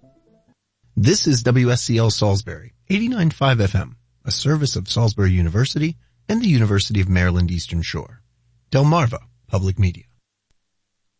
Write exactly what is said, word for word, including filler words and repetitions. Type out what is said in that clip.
This is W S C L Salisbury, eighty-nine point five F M, a service of Salisbury University and the University of Maryland Eastern Shore. Delmarva Public Media.